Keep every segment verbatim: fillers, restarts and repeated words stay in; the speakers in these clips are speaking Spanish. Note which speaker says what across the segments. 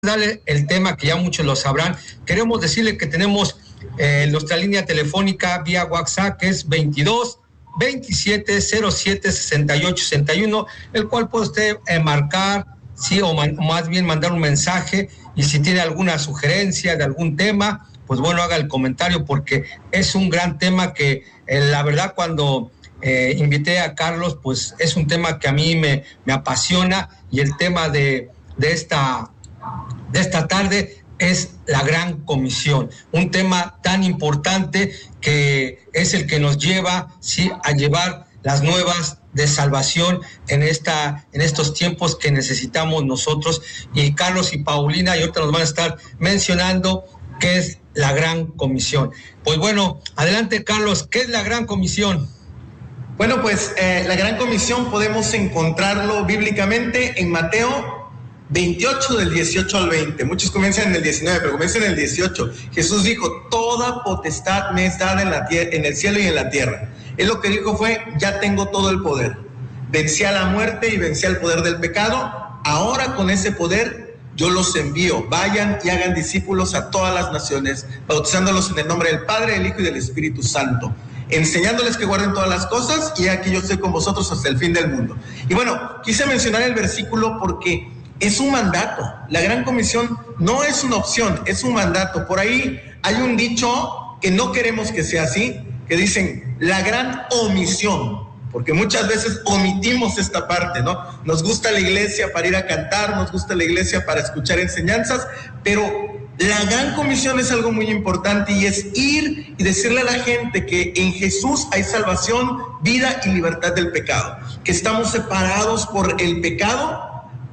Speaker 1: darle el tema que ya muchos lo sabrán, queremos decirle que tenemos eh, nuestra línea telefónica vía WhatsApp, que es veintidós veintisiete cero siete sesenta y ocho sesenta y uno, el cual puede usted eh, marcar, sí, o man, más bien mandar un mensaje, y si tiene alguna sugerencia de algún tema, pues bueno, haga el comentario, porque es un gran tema que eh, la verdad cuando eh, invité a Carlos, pues es un tema que a mí me, me apasiona, y el tema de, de esta de esta tarde es la Gran Comisión, un tema tan importante que es el que nos lleva, sí, a llevar las nuevas de salvación en esta en estos tiempos que necesitamos nosotros. Y Carlos y Paulina, y ahorita nos van a estar mencionando qué es la Gran Comisión. Pues bueno, adelante Carlos, ¿qué es la Gran Comisión?
Speaker 2: Bueno, pues eh, la Gran Comisión podemos encontrarlo bíblicamente en Mateo veintiocho, del dieciocho al veinte. Muchos comienzan en el diecinueve, pero comienzan en el dieciocho. Jesús dijo: toda potestad me es dada en, la tier- en el cielo y en la tierra. Él lo que dijo fue: ya tengo todo el poder. Vencí a la muerte y vencí al poder del pecado. Ahora con ese poder yo los envío. Vayan y hagan discípulos a todas las naciones, bautizándolos en el nombre del Padre, del Hijo y del Espíritu Santo, enseñándoles que guarden todas las cosas, y aquí yo estoy con vosotros hasta el fin del mundo. Y bueno, quise mencionar el versículo porque es un mandato. La Gran Comisión no es una opción, es un mandato. Por ahí hay un dicho que no queremos que sea así, que dicen la gran omisión, porque muchas veces omitimos esta parte, ¿no? Nos gusta la iglesia para ir a cantar, nos gusta la iglesia para escuchar enseñanzas, pero la Gran Comisión es algo muy importante, y es ir y decirle a la gente que en Jesús hay salvación, vida y libertad del pecado, que estamos separados por el pecado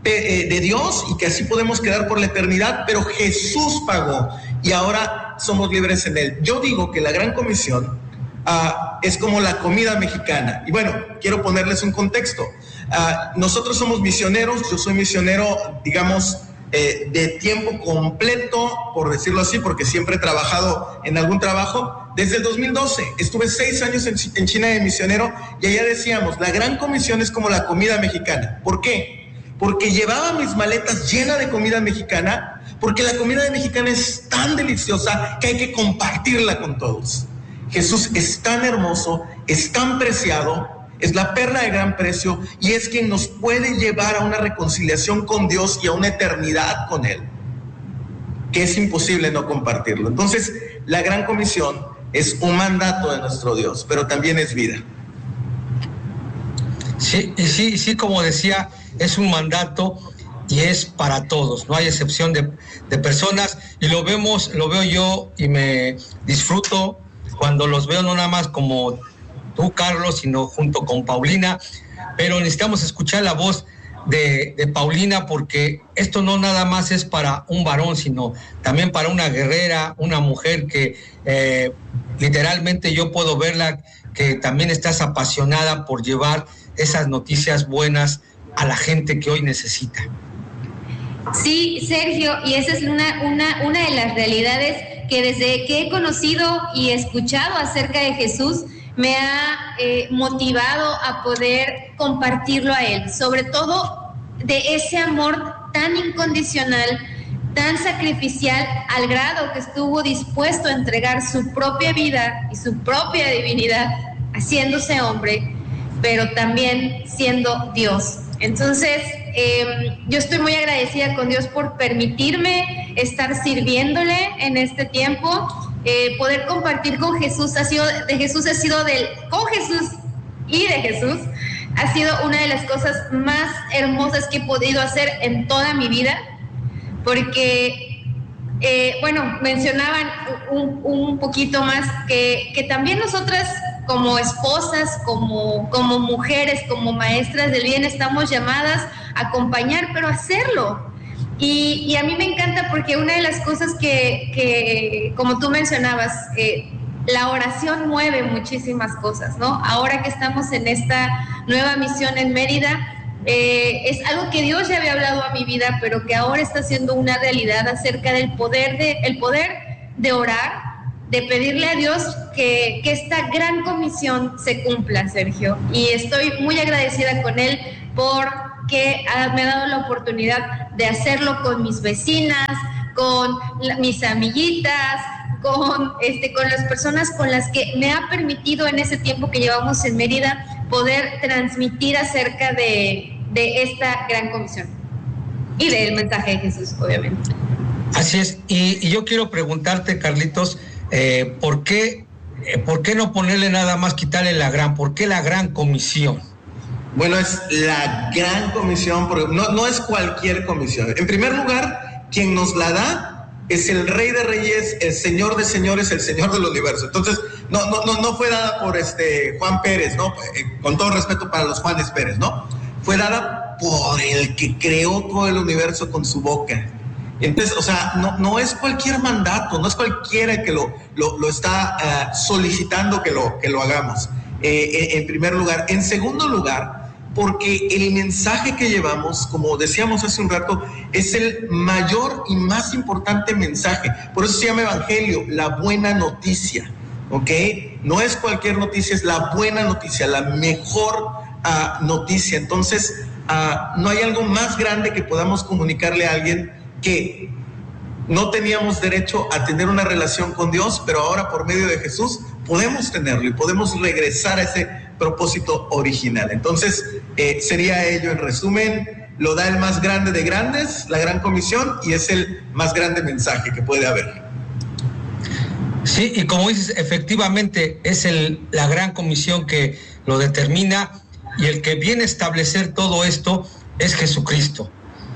Speaker 2: de Dios y que así podemos quedar por la eternidad, pero Jesús pagó y ahora somos libres en Él. Yo digo que la Gran Comisión uh, es como la comida mexicana, y bueno, quiero ponerles un contexto. Uh, nosotros somos misioneros, yo soy misionero, digamos, eh, de tiempo completo, por decirlo así, porque siempre he trabajado en algún trabajo. Desde el dos mil doce, estuve seis años en, en China de misionero, y allá decíamos, la Gran Comisión es como la comida mexicana. ¿Por qué? Porque llevaba mis maletas llenas de comida mexicana, porque la comida mexicana es tan deliciosa que hay que compartirla con todos. Jesús es tan hermoso, es tan preciado, es la perla de gran precio, y es quien nos puede llevar a una reconciliación con Dios y a una eternidad con Él, que es imposible no compartirlo. Entonces, la Gran Comisión es un mandato de nuestro Dios, pero también es vida.
Speaker 1: Sí, sí, sí, como decía, es un mandato y es para todos, no hay excepción de, de personas, y lo vemos, lo veo yo y me disfruto cuando los veo, no nada más como tú, Carlos, sino junto con Paulina, pero necesitamos escuchar la voz de, de Paulina, porque esto no nada más es para un varón, sino también para una guerrera, una mujer que eh, literalmente yo puedo verla, que también estás apasionada por llevar esas noticias buenas a la gente que hoy necesita.
Speaker 3: Sí, Sergio, y esa es una, una, una de las realidades que desde que he conocido y escuchado acerca de Jesús me ha eh, motivado a poder compartirlo a Él, sobre todo de ese amor tan incondicional, tan sacrificial, al grado que estuvo dispuesto a entregar su propia vida y su propia divinidad, haciéndose hombre, pero también siendo Dios. Entonces, eh, yo estoy muy agradecida con Dios por permitirme estar sirviéndole en este tiempo, eh, poder compartir con Jesús, ha sido de Jesús, ha sido del, con Jesús y de Jesús, ha sido una de las cosas más hermosas que he podido hacer en toda mi vida, porque, eh, bueno, mencionaban un, un poquito más que, que también nosotras, como esposas, como, como mujeres, como maestras del bien, estamos llamadas a acompañar, pero a hacerlo. Y, y a mí me encanta porque una de las cosas que, que como tú mencionabas, eh, la oración mueve muchísimas cosas, ¿no? Ahora que estamos en esta nueva misión en Mérida, eh, es algo que Dios ya había hablado a mi vida, pero que ahora está siendo una realidad acerca del poder de, el poder de orar, de pedirle a Dios que, que esta gran comisión se cumpla, Sergio. Y estoy muy agradecida con Él porque me ha dado la oportunidad de hacerlo con mis vecinas, con la, mis amiguitas, con, este, con las personas con las que me ha permitido en ese tiempo que llevamos en Mérida poder transmitir acerca de, de esta gran comisión y del mensaje de Jesús, obviamente.
Speaker 1: Así es, y, y yo quiero preguntarte, Carlitos, eh, ¿por qué, eh, ¿por qué no ponerle nada más, quitarle la gran? ¿Por qué la gran comisión?
Speaker 2: Bueno, es la gran comisión, porque no, no es cualquier comisión. En primer lugar, quien nos la da es el Rey de Reyes, el Señor de Señores, el Señor del Universo. Entonces, no, no, no, no fue dada por este Juan Pérez, ¿no? Eh, con todo respeto para los Juanes Pérez, ¿no? Fue dada por el que creó todo el universo con su boca. Entonces, o sea, no, no es cualquier mandato, no es cualquiera que lo, lo, lo está uh, solicitando que lo, que lo hagamos, eh, en, en primer lugar. En segundo lugar, porque el mensaje que llevamos, como decíamos hace un rato, es el mayor y más importante mensaje. Por eso se llama Evangelio, la buena noticia, ¿ok? No es cualquier noticia, es la buena noticia, la mejor uh, noticia. Entonces, uh, no hay algo más grande que podamos comunicarle a alguien que no teníamos derecho a tener una relación con Dios, pero ahora por medio de Jesús podemos tenerlo y podemos regresar a ese propósito original. Entonces, eh, sería ello en resumen, lo da el más grande de grandes, la gran comisión, y es el más grande mensaje que puede haber.
Speaker 1: Sí, y como dices, efectivamente es el, la gran comisión que lo determina, y el que viene a establecer todo esto es Jesucristo.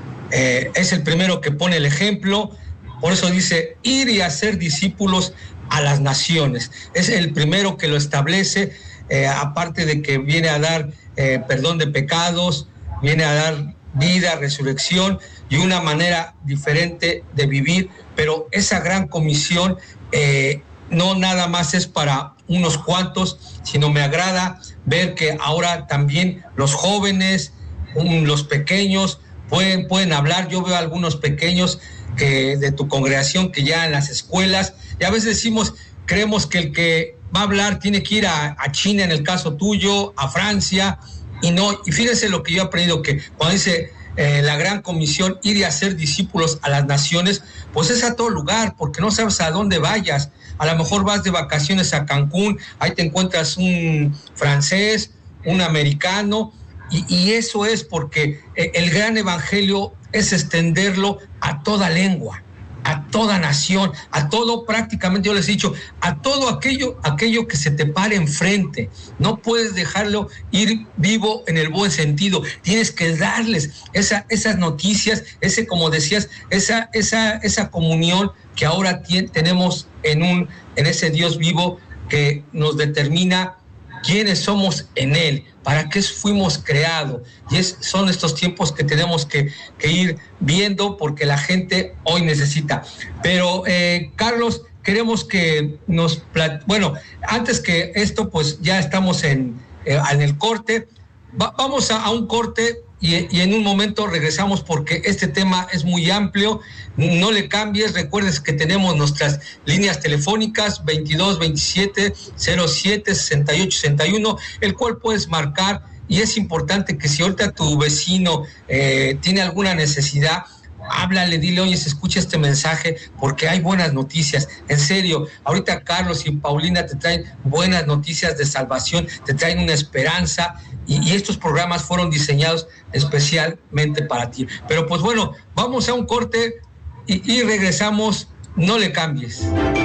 Speaker 1: Eh, es el primero que pone el ejemplo, por eso dice, ir y hacer discípulos a las naciones. Es el primero que lo establece, eh, aparte de que viene a dar eh, perdón de pecados, viene a dar vida, resurrección y una manera diferente de vivir, pero esa gran comisión eh, no nada más es para unos cuantos, sino me agrada ver que ahora también los jóvenes, um, los pequeños, pueden, pueden hablar. Yo veo a algunos pequeños que de tu congregación que ya en las escuelas, y a veces decimos, creemos que el que va a hablar tiene que ir a, a China en el caso tuyo, a Francia, y no, y fíjense lo que yo he aprendido, que cuando dice eh, la gran comisión, ir y hacer discípulos a las naciones, pues es a todo lugar, porque no sabes a dónde vayas. A lo mejor vas de vacaciones a Cancún, ahí te encuentras un francés, un americano, y, y eso es porque el gran evangelio es extenderlo a toda lengua, a toda nación, a todo, prácticamente yo les he dicho, a todo aquello, aquello que se te pare enfrente. No puedes dejarlo ir vivo en el buen sentido. Tienes que darles esa, esas noticias, ese, como decías, esa, esa, esa comunión que ahora tien, tenemos en un, en ese Dios vivo que nos determina quiénes somos en Él, para qué fuimos creados. Y es, son estos tiempos que tenemos que, que ir viendo, porque la gente hoy necesita. Pero, eh, Carlos, queremos que nos... Plat... Bueno, antes que esto, pues ya estamos en, eh, en el corte. Va, vamos a, a un corte y, y en un momento regresamos, porque este tema es muy amplio. No le cambies, recuerdes que tenemos nuestras líneas telefónicas veintidós veintisiete cero siete sesenta y ocho sesenta y uno, el cual puedes marcar, y es importante que si ahorita tu vecino eh, tiene alguna necesidad, háblale, dile, oye, se escucha este mensaje, porque hay buenas noticias. En serio, ahorita Carlos y Paulina te traen buenas noticias de salvación, te traen una esperanza, y, y estos programas fueron diseñados especialmente para ti. Pero pues bueno, vamos a un corte y, y regresamos. No le cambies.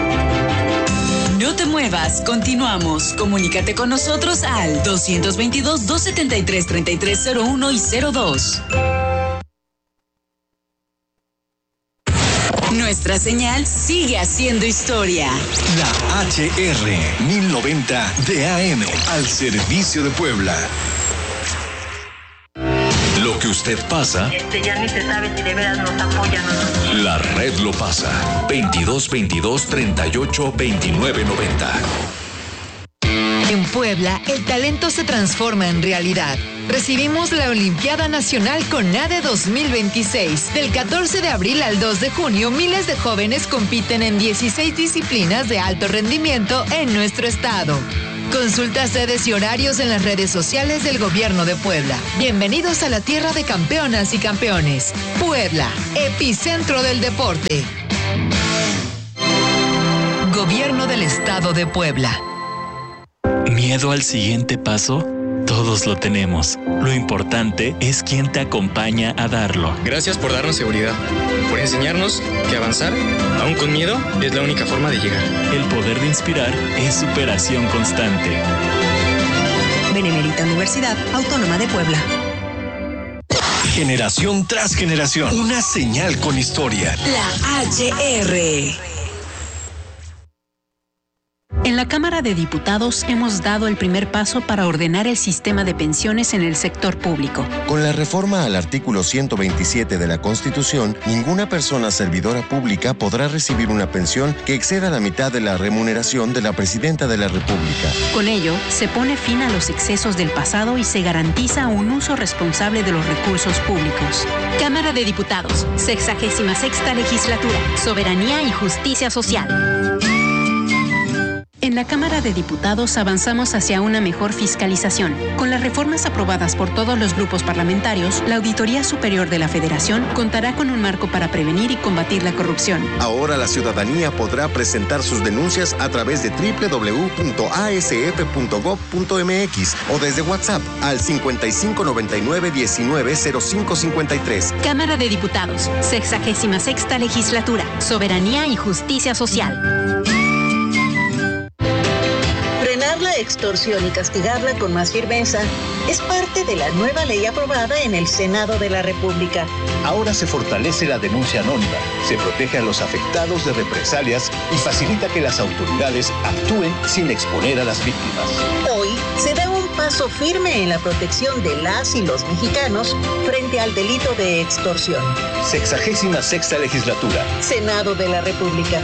Speaker 4: No te muevas, continuamos. Comunícate con nosotros al dos veintidós, dos setenta y tres, treinta y tres cero uno y cero dos. Nuestra señal sigue haciendo historia.
Speaker 5: La H R mil noventa de A M, al servicio de Puebla. Lo que usted pasa,
Speaker 6: Este ya ni se sabe si de veras nos apoyan o no.
Speaker 5: la red lo pasa. veintidós veintidós, treinta y ocho, veintinueve noventa.
Speaker 7: En Puebla, el talento se transforma en realidad. Recibimos la Olimpiada Nacional CONADE dos mil veintiséis. Del catorce de abril al dos de junio, miles de jóvenes compiten en dieciséis disciplinas de alto rendimiento en nuestro estado. Consulta sedes y horarios en las redes sociales del Gobierno de Puebla. Bienvenidos a la tierra de campeonas y campeones. Puebla, epicentro del deporte. Gobierno del Estado de Puebla.
Speaker 8: ¿Miedo al siguiente paso? Todos lo tenemos. Lo importante es quién te acompaña a darlo.
Speaker 9: Gracias por darnos seguridad, por enseñarnos que avanzar, aún con miedo, es la única forma de llegar.
Speaker 8: El poder de inspirar es superación constante.
Speaker 10: Benemérita Universidad Autónoma de Puebla.
Speaker 5: Generación tras generación, una señal con historia.
Speaker 4: La H R.
Speaker 11: En la Cámara de Diputados hemos dado el primer paso para ordenar el sistema de pensiones en el sector público.
Speaker 12: Con la reforma al artículo ciento veintisiete de la Constitución, ninguna persona servidora pública podrá recibir una pensión que exceda la mitad de la remuneración de la Presidenta de la República.
Speaker 11: Con ello, se pone fin a los excesos del pasado y se garantiza un uso responsable de los recursos públicos. Cámara de Diputados, sexagésima sexta legislatura, soberanía y justicia social. En la Cámara de Diputados avanzamos hacia una mejor fiscalización. Con las reformas aprobadas por todos los grupos parlamentarios, la Auditoría Superior de la Federación contará con un marco para prevenir y combatir la corrupción.
Speaker 12: Ahora la ciudadanía podrá presentar sus denuncias a través de doble u doble u doble u punto a s f punto gob punto m x o desde WhatsApp al cincuenta y cinco noventa y nueve diecinueve cero cinco cincuenta y tres.
Speaker 11: Cámara de Diputados, sexagésima sexta legislatura, soberanía y justicia social.
Speaker 10: Frenar la extorsión y castigarla con más firmeza es parte de la nueva ley aprobada en el Senado de la República.
Speaker 13: Ahora se fortalece la denuncia anónima, se protege a los afectados de represalias y facilita que las autoridades actúen sin exponer a las víctimas.
Speaker 10: Hoy se da un paso firme en la protección de las y los mexicanos frente al delito de extorsión.
Speaker 13: Sexagésima sexta legislatura.
Speaker 10: Senado de la República.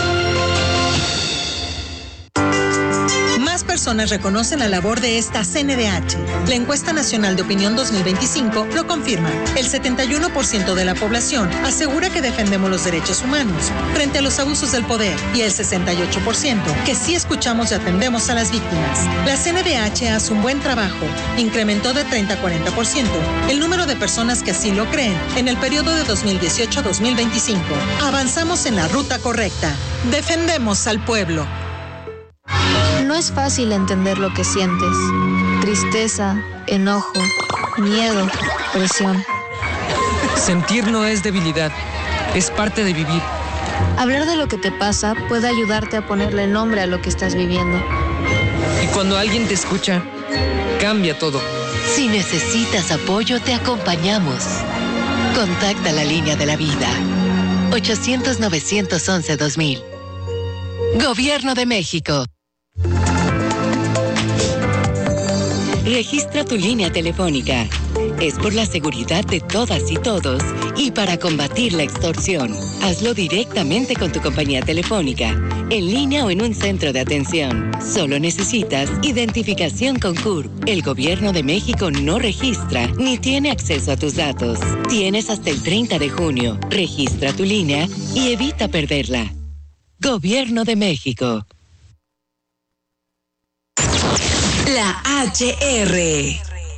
Speaker 10: Más personas reconocen la labor de esta C N D H. La encuesta nacional de opinión dos mil veinticinco lo confirma. El setenta y uno por ciento de la población asegura que defendemos los derechos humanos frente a los abusos del poder y el sesenta y ocho por ciento que sí escuchamos y atendemos a las víctimas. La C N D H hace un buen trabajo. Incrementó de treinta a cuarenta por ciento el número de personas que así lo creen en el periodo de dos mil dieciocho a dos mil veinticinco. Avanzamos en la ruta correcta. Defendemos al pueblo.
Speaker 14: No es fácil entender lo que sientes. Tristeza, enojo, miedo, presión.
Speaker 15: Sentir no es debilidad, es parte de vivir.
Speaker 14: Hablar de lo que te pasa puede ayudarte a ponerle nombre a lo que estás viviendo.
Speaker 15: Y cuando alguien te escucha, cambia todo.
Speaker 16: Si necesitas apoyo, te acompañamos. Contacta la línea de la vida. ochocientos, novecientos once, dos mil. Gobierno de México.
Speaker 4: Registra tu línea telefónica. Es por la seguridad de todas y todos y para combatir la extorsión. Hazlo directamente con tu compañía telefónica, en línea o en un centro de atención. Solo necesitas identificación con C U R P. El Gobierno de México no registra ni tiene acceso a tus datos. Tienes hasta el treinta de junio. Registra tu línea y evita perderla. Gobierno de México. La H R.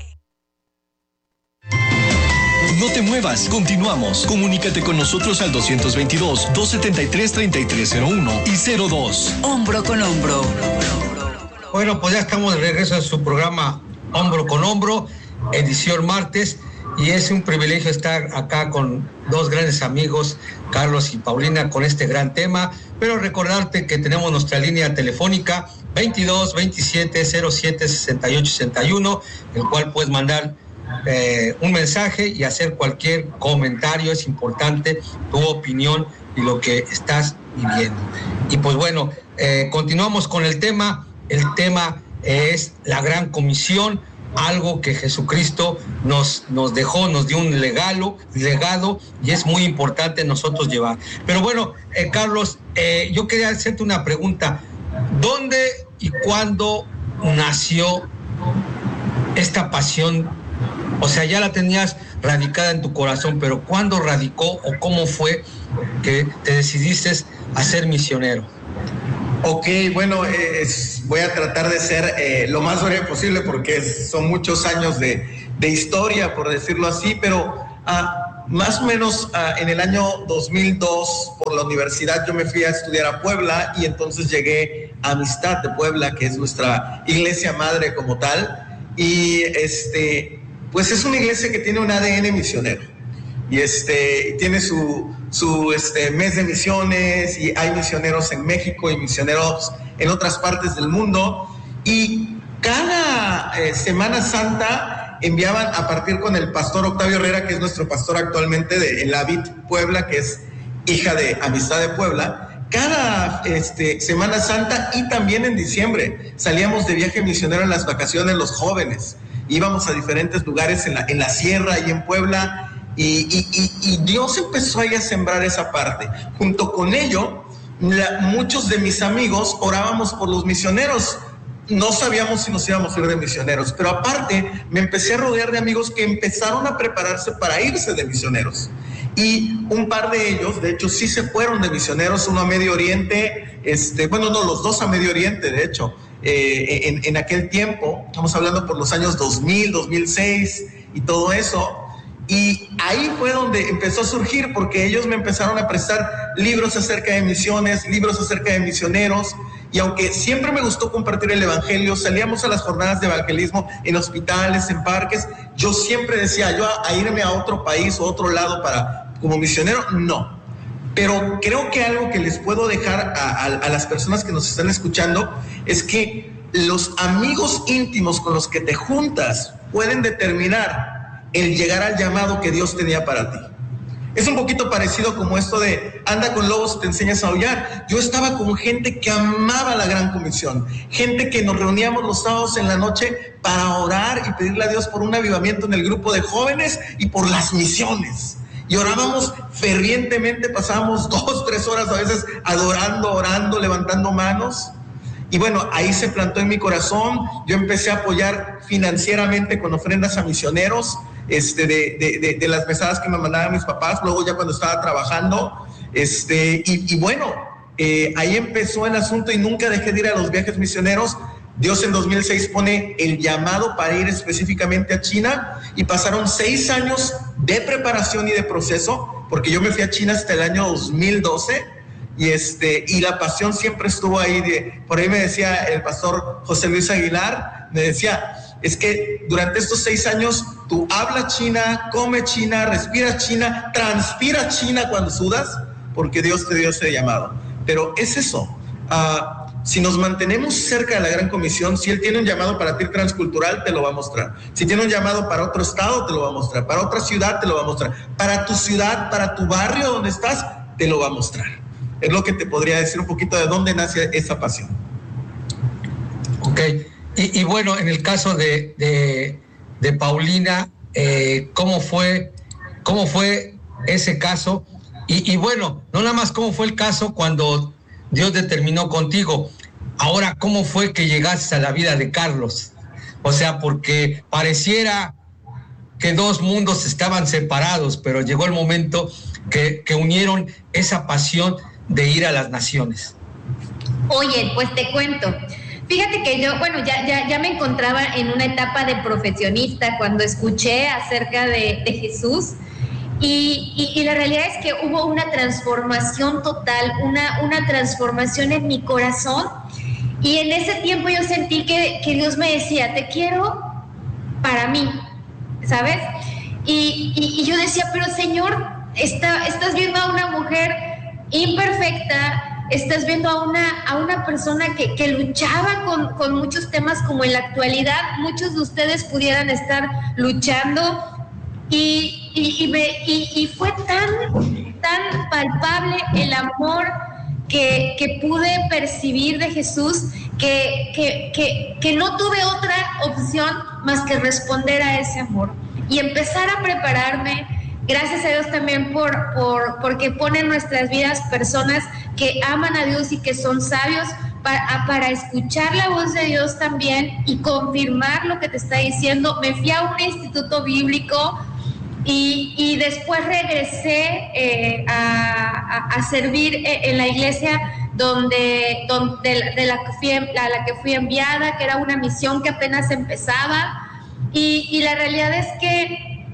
Speaker 5: No te muevas, continuamos. Comunícate con nosotros al doscientos veintidós, doscientos setenta y tres, treinta y tres cero uno y cero dos.
Speaker 4: Hombro con hombro.
Speaker 1: Bueno, pues ya estamos de regreso a su programa Hombro con Hombro, edición martes, y es un privilegio estar acá con dos grandes amigos, Carlos y Paulina, con este gran tema, pero recordarte que tenemos nuestra línea telefónica veintidós, veintisiete, cero siete, sesenta y ocho, sesenta y uno, el cual puedes mandar eh, un mensaje y hacer cualquier comentario. Es importante tu opinión y lo que estás viviendo. Y pues bueno, eh, continuamos con el tema. El tema es la Gran Comisión, algo que Jesucristo nos, nos dejó, nos dio un legado, legado y es muy importante nosotros llevar. Pero bueno, eh, Carlos, eh, yo quería hacerte una pregunta. ¿Dónde y cuándo nació esta pasión? O sea, ya la tenías radicada en tu corazón, pero ¿cuándo radicó o cómo fue que te decidiste a ser misionero?
Speaker 2: Ok, bueno, es, voy a tratar de ser eh, lo más breve posible porque es, son muchos años de, de historia, por decirlo así, pero uh, más o menos uh, en el año dos mil dos, por la universidad, yo me fui a estudiar a Puebla y entonces llegué a Amistad de Puebla, que es nuestra iglesia madre como tal, y este, pues es una iglesia que tiene un A D N misionero, y este, tiene su... su este, mes de misiones, y hay misioneros en México y misioneros en otras partes del mundo, y cada eh, Semana Santa enviaban a partir con el pastor Octavio Herrera, que es nuestro pastor actualmente de en la Vid Puebla, que es hija de Amistad de Puebla. Cada este, Semana Santa y también en diciembre salíamos de viaje misionero en las vacaciones los jóvenes, íbamos a diferentes lugares en la, en la sierra y en Puebla. Y, y, y, y Dios empezó ahí a sembrar esa parte. Junto con ello, la, muchos de mis amigos orábamos por los misioneros. No sabíamos si nos íbamos a ir de misioneros, pero aparte me empecé a rodear de amigos que empezaron a prepararse para irse de misioneros. Y un par de ellos, de hecho, sí se fueron de misioneros, uno a Medio Oriente, este, bueno, no, los dos a Medio Oriente, de hecho, eh, en, en aquel tiempo, estamos hablando por los años dos mil, dos mil seis y todo eso. Y ahí fue donde empezó a surgir, porque ellos me empezaron a prestar libros acerca de misiones, libros acerca de misioneros, y aunque siempre me gustó compartir el evangelio, salíamos a las jornadas de evangelismo en hospitales, en parques, yo siempre decía, yo a, a irme a otro país o otro lado para como misionero, no. Pero creo que algo que les puedo dejar a, a, a las personas que nos están escuchando es que los amigos íntimos con los que te juntas pueden determinar el llegar al llamado que Dios tenía para ti. Es un poquito parecido como esto de anda con lobos y te enseñas a aullar. Yo estaba con gente que amaba la Gran Comisión, gente que nos reuníamos los sábados en la noche para orar y pedirle a Dios por un avivamiento en el grupo de jóvenes y por las misiones. Y orábamos fervientemente, pasábamos dos, tres horas a veces adorando, orando, levantando manos. Y bueno, ahí se plantó en mi corazón. Yo empecé a apoyar financieramente con ofrendas a misioneros, este, de, de, de, de las mesadas que me mandaban mis papás, luego ya cuando estaba trabajando, este, y, y bueno, eh, ahí empezó el asunto y nunca dejé de ir a los viajes misioneros. Dios en dos mil seis pone el llamado para ir específicamente a China y pasaron seis años de preparación y de proceso, porque yo me fui a China hasta el año dos mil doce. Y, este, y la pasión siempre estuvo ahí. De, por ahí me decía el pastor José Luis Aguilar, me decía, es que durante estos seis años tú hablas china, come china, respiras china, transpiras china cuando sudas, porque Dios te dio ese llamado. Pero es eso, uh, si nos mantenemos cerca de la Gran Comisión, si Él tiene un llamado para ti transcultural, te lo va a mostrar. Si tiene un llamado para otro estado, te lo va a mostrar. Para otra ciudad, te lo va a mostrar. Para tu ciudad, para tu barrio donde estás, te lo va a mostrar. Es lo que te podría decir un poquito de dónde nace esa pasión.
Speaker 1: Ok, y, y bueno, en el caso de, de, de Paulina, eh, ¿cómo fue, cómo fue ese caso? Y, y bueno, no nada más cómo fue el caso cuando Dios determinó contigo. Ahora, ¿cómo fue que llegaste a la vida de Carlos? O sea, porque pareciera que dos mundos estaban separados, pero llegó el momento que, que unieron esa pasión de ir a las naciones.
Speaker 3: Oye, pues te cuento. Fíjate que yo, bueno, ya, ya, ya me encontraba en una etapa de profesionista cuando escuché acerca de, de Jesús y, y, y la realidad es que hubo una transformación total, una, una transformación en mi corazón y en ese tiempo yo sentí que, que Dios me decía, te quiero para mí, ¿sabes? Y, y, y yo decía, pero Señor, está, estás viendo a una mujer imperfecta, estás viendo a una, a una persona que, que luchaba con, con muchos temas como en la actualidad, muchos de ustedes pudieran estar luchando y, y, y, me, y, y fue tan, tan palpable el amor que, que pude percibir de Jesús que, que, que, que no tuve otra opción más que responder a ese amor y empezar a prepararme. Gracias a Dios también por, por, porque pone en nuestras vidas personas que aman a Dios y que son sabios para, para escuchar la voz de Dios también y confirmar lo que te está diciendo. Me fui a un instituto bíblico y, y después regresé eh, a, a, a servir en la iglesia donde, donde de, la que fui, a la que fui enviada, que era una misión que apenas empezaba, y, y la realidad es que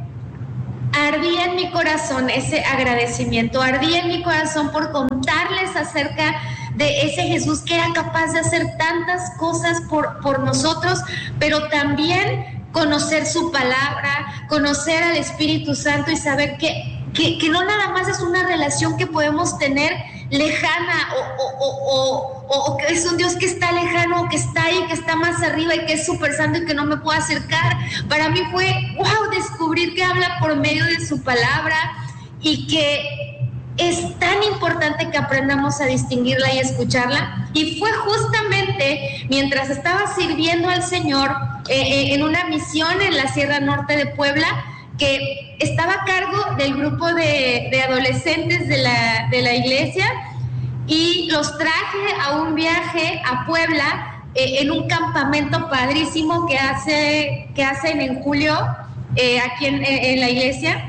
Speaker 3: ardía en mi corazón ese agradecimiento, ardía en mi corazón por contarles acerca de ese Jesús que era capaz de hacer tantas cosas por, por nosotros, pero también conocer su palabra, conocer al Espíritu Santo y saber que, que, que no nada más es una relación que podemos tener lejana o, o, o, o, o que es un Dios que está lejano, que está ahí, que está más arriba y que es súper santo y que no me puedo acercar. Para mí fue wow descubrir que habla por medio de su palabra y que es tan importante que aprendamos a distinguirla y escucharla. Y fue justamente mientras estaba sirviendo al Señor eh, en una misión en la Sierra Norte de Puebla, que estaba a cargo del grupo de, de adolescentes de la, de la iglesia, y los traje a un viaje a Puebla eh, en un campamento padrísimo que, hace, que hacen en julio eh, aquí en, en la iglesia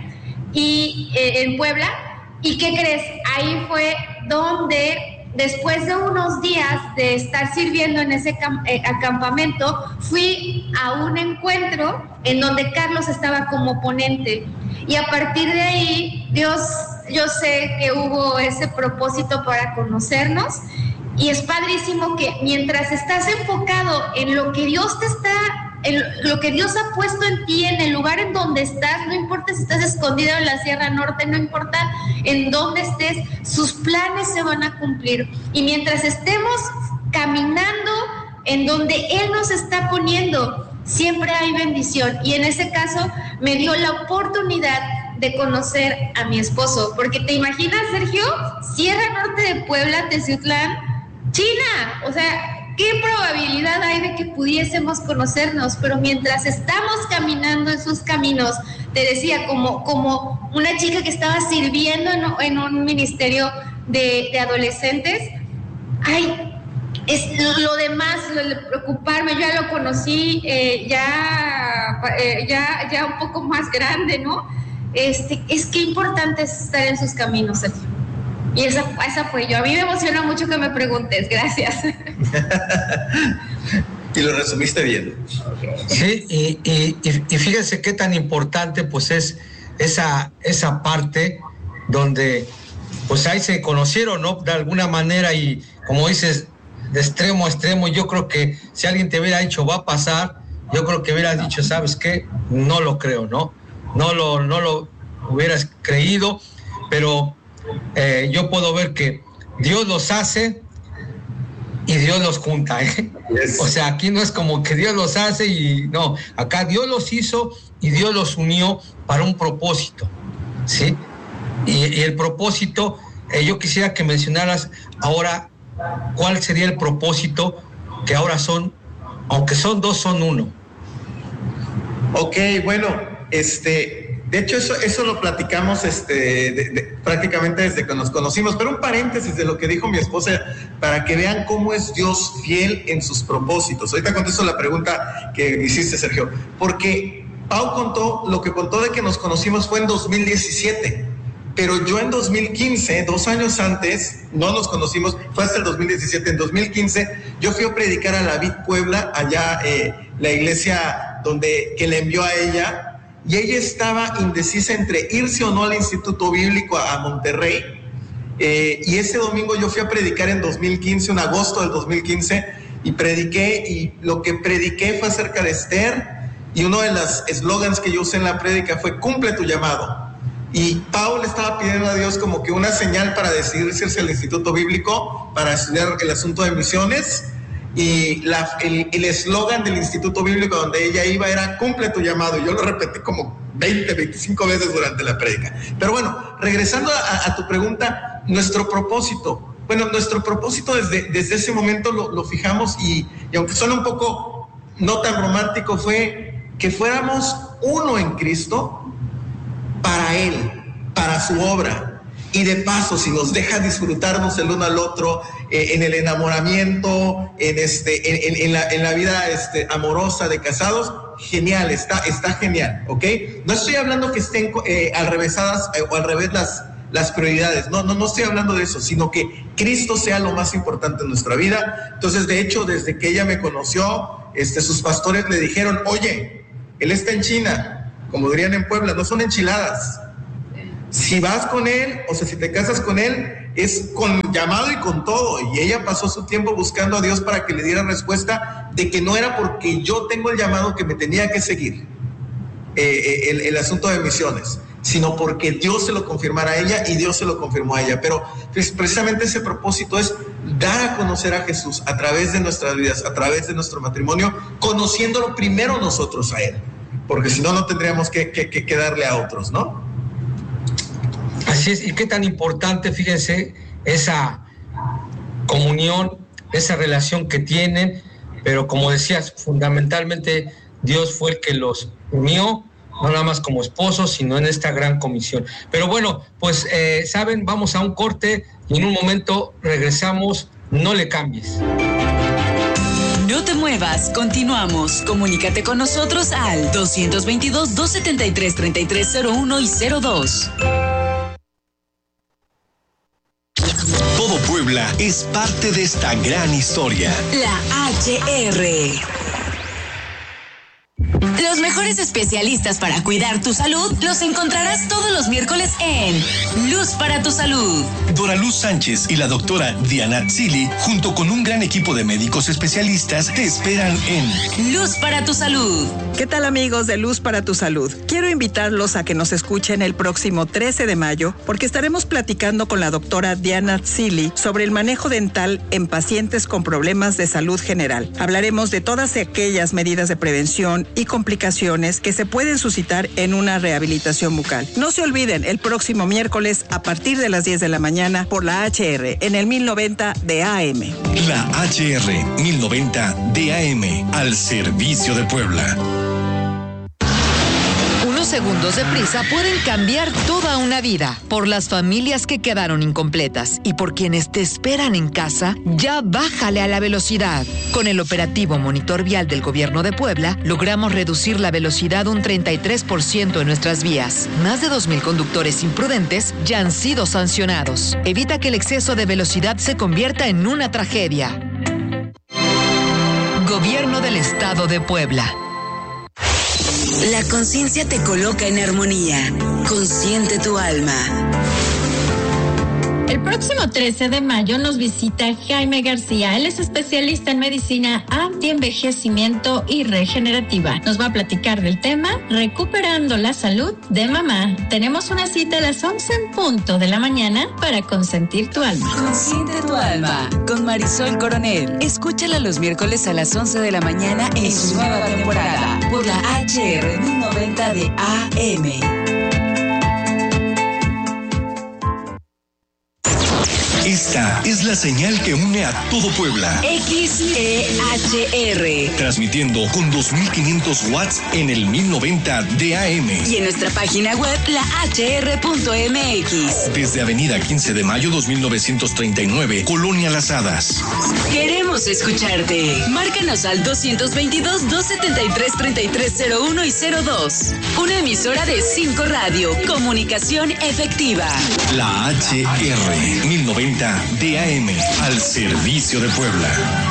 Speaker 3: y eh, en Puebla. ¿Y qué crees? Ahí fue donde, después de unos días de estar sirviendo en ese camp- eh, acampamento, fui a un encuentro en donde Carlos estaba como ponente. Y a partir de ahí, Dios, yo sé que hubo ese propósito para conocernos. Y es padrísimo que mientras estás enfocado en lo que Dios te está, en lo que Dios ha puesto en ti, en el lugar en donde estás, no importa si estás escondido en la Sierra Norte, no importa en dónde estés, sus planes se van a cumplir. Y mientras estemos caminando en donde Él nos está poniendo, siempre hay bendición. Y en ese caso me dio la oportunidad de conocer a mi esposo, porque te imaginas, Sergio, Sierra Norte de Puebla, Teciutlán, China, o sea, ¿qué probabilidad hay de que pudiésemos conocernos? Pero mientras estamos caminando en sus caminos, te decía, como, como una chica que estaba sirviendo en, en un ministerio de, de adolescentes, ay, es lo demás, lo de preocuparme, yo ya lo conocí eh, ya, eh, ya, ya un poco más grande, ¿no? Este, es que importante es estar en sus caminos, Sergio. Y esa, esa fue yo. A mí me emociona mucho que me preguntes. Gracias.
Speaker 2: Y lo resumiste bien.
Speaker 1: Sí, y, y, y fíjense qué tan importante pues es esa, esa parte donde pues ahí se conocieron, ¿no? De alguna manera, y como dices, de extremo a extremo. Yo creo que si alguien te hubiera dicho va a pasar, yo creo que hubieras dicho, ¿sabes qué? No lo creo, ¿no? No lo, no lo hubieras creído, pero Eh, yo puedo ver que Dios los hace y Dios los junta, ¿eh? Yes. O sea, aquí no es como que Dios los hace y no, acá Dios los hizo y Dios los unió para un propósito, ¿sí? Y, y el propósito, eh, yo quisiera que mencionaras ahora cuál sería el propósito, que ahora son, aunque son dos, son uno.
Speaker 2: Ok, bueno, este... De hecho, eso, eso lo platicamos este, de, de, prácticamente desde que nos conocimos, pero un paréntesis de lo que dijo mi esposa para que vean cómo es Dios fiel en sus propósitos. Ahorita contesto la pregunta que hiciste, Sergio, porque Pau contó, lo que contó de que nos conocimos fue en dos mil diecisiete, pero yo en dos mil quince, dos años antes, no nos conocimos, fue hasta el dos mil diecisiete, en dos mil quince, yo fui a predicar a la Vid Puebla, allá eh, la iglesia donde, que le envió a ella, y ella estaba indecisa entre irse o no al Instituto Bíblico a, a Monterrey, eh, y ese domingo yo fui a predicar en dos mil quince, en agosto del dos mil quince, y prediqué, y lo que prediqué fue acerca de Esther, y uno de los eslogans que yo usé en la prédica fue cumple tu llamado, y Paul estaba pidiendo a Dios como que una señal para decidirse irse al Instituto Bíblico para estudiar el asunto de misiones. Y la, el eslogan del Instituto Bíblico donde ella iba era cumple tu llamado, y yo lo repetí como veinte, veinticinco veces durante la prédica. Pero bueno, regresando a, a tu pregunta, nuestro propósito, bueno, nuestro propósito desde, desde ese momento lo, lo fijamos, y, y aunque suena un poco no tan romántico, fue que fuéramos uno en Cristo para Él, para su obra. Y de paso, si nos deja disfrutarnos el uno al otro eh, en el enamoramiento, en, este, en, en, en, la, en la vida este, amorosa de casados, genial, está, está genial, ¿ok? No estoy hablando que estén eh, al revésadas eh, o al revés las, las prioridades. No, no, no estoy hablando de eso, sino que Cristo sea lo más importante en nuestra vida. Entonces, de hecho, desde que ella me conoció, este, sus pastores le dijeron, oye, él está en China, como dirían en Puebla, no son enchiladas. Si vas con él, o sea, si te casas con él, es con llamado y con todo. Y ella pasó su tiempo buscando a Dios para que le diera respuesta de que no era porque yo tengo el llamado que me tenía que seguir eh, el, el asunto de misiones, sino porque Dios se lo confirmara a ella y Dios se lo confirmó a ella. Pero pues, precisamente ese propósito es dar a conocer a Jesús a través de nuestras vidas, a través de nuestro matrimonio, conociéndolo primero nosotros a Él, porque si no, no tendríamos que, que, que, que darle a otros, ¿no?
Speaker 1: Así es, y qué tan importante, fíjense, esa comunión, esa relación que tienen, pero como decías, fundamentalmente Dios fue el que los unió, no nada más como esposos, sino en esta gran comisión. Pero bueno, pues eh, saben, vamos a un corte y en un momento regresamos, no le cambies.
Speaker 17: No te muevas, continuamos. Comunícate con nosotros al dos veintidós, dos setenta y tres, treinta y tres cero uno y cero dos.
Speaker 5: Todo Puebla es parte de esta gran historia.
Speaker 17: La H R. Los mejores especialistas para cuidar tu salud los encontrarás todos los miércoles en Luz para tu Salud.
Speaker 5: Dora Luz Sánchez y la doctora Diana Tzili, junto con un gran equipo de médicos especialistas, te esperan en
Speaker 17: Luz para tu Salud.
Speaker 18: ¿Qué tal, amigos de Luz para tu Salud? Quiero invitarlos a que nos escuchen el próximo trece de mayo, porque estaremos platicando con la doctora Diana Tzili sobre el manejo dental en pacientes con problemas de salud general. Hablaremos de todas aquellas medidas de prevención y complicaciones que se pueden suscitar en una rehabilitación bucal. No se olviden, el próximo miércoles a partir de las diez de la mañana por la H R en el mil noventa de A M.
Speaker 5: La H R mil noventa de A M, al servicio de Puebla.
Speaker 7: Segundos de prisa pueden cambiar toda una vida. Por las familias que quedaron incompletas y por quienes te esperan en casa, ya bájale a la velocidad. Con el operativo Monitor Vial del Gobierno de Puebla, logramos reducir la velocidad un treinta y tres por ciento en nuestras vías. Más de dos mil conductores imprudentes ya han sido sancionados. Evita que el exceso de velocidad se convierta en una tragedia. Gobierno del Estado de Puebla.
Speaker 17: La conciencia te coloca en armonía. Consiente tu alma.
Speaker 19: El próximo trece de mayo nos visita Jaime García. Él es especialista en medicina antienvejecimiento y regenerativa. Nos va a platicar del tema Recuperando la salud de mamá. Tenemos una cita a las once en punto de la mañana para consentir tu alma.
Speaker 17: Consiente tu alma con Marisol Coronel. Escúchala los miércoles a las once de la mañana en su nueva temporada por la H R mil noventa de A M.
Speaker 5: Esta es la señal que une a todo Puebla.
Speaker 17: X E H R.
Speaker 5: Transmitiendo con dos mil quinientos watts en el mil noventa de A M.
Speaker 17: Y en nuestra página web, la H R punto M X.
Speaker 5: Desde Avenida quince de mayo dos mil novecientos treinta y nueve, Colonia Las Hadas.
Speaker 17: Queremos escucharte. Márcanos al dos veintidós, dos setenta y tres, treinta y tres cero uno y cero dos. Una emisora de cinco Radio. Comunicación efectiva.
Speaker 5: La H R mil noventa de A M, al servicio de Puebla.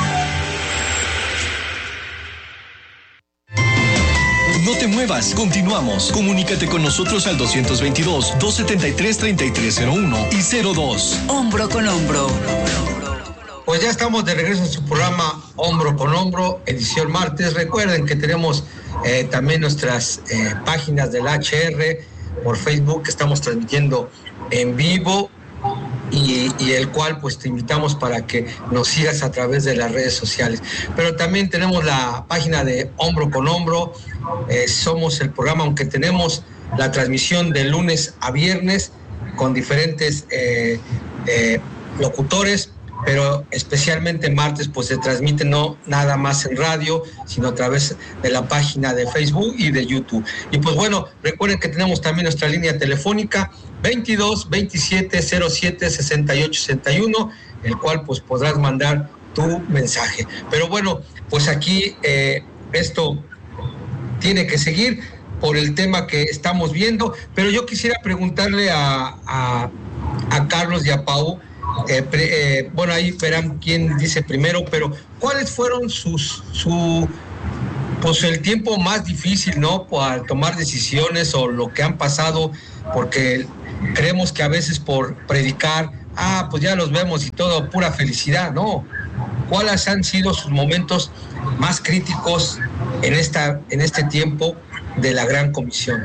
Speaker 5: No te muevas, continuamos. Comunícate con nosotros al dos veintidós, dos setenta y tres, treinta y tres cero uno y cero dos.
Speaker 17: Hombro con hombro.
Speaker 1: Pues ya estamos de regreso en su programa Hombro con Hombro, edición martes. Recuerden que tenemos eh, también nuestras eh, páginas del H R por Facebook, que estamos transmitiendo en vivo. Y, y el cual pues te invitamos para que nos sigas a través de las redes sociales. Pero también tenemos la página de Hombro con Hombro. Eh, somos el programa, aunque tenemos la transmisión de lunes a viernes con diferentes eh, eh, locutores, pero especialmente martes pues se transmite no nada más en radio, sino a través de la página de Facebook y de YouTube. Y pues bueno, recuerden que tenemos también nuestra línea telefónica veintidós, veintisiete, cero siete, sesenta y ocho sesenta y uno, el cual pues podrás mandar tu mensaje. Pero bueno, pues aquí eh, esto tiene que seguir por el tema que estamos viendo, pero yo quisiera preguntarle a, a, a Carlos y a Pau. Eh, pre, eh, bueno, ahí verán quién dice primero, pero ¿cuáles fueron sus, su, pues el tiempo más difícil, ¿no? Para tomar decisiones o lo que han pasado, porque creemos que a veces por predicar, ah, pues ya los vemos y todo, pura felicidad, ¿no? ¿Cuáles han sido sus momentos más críticos en, esta, en este tiempo de la Gran Comisión?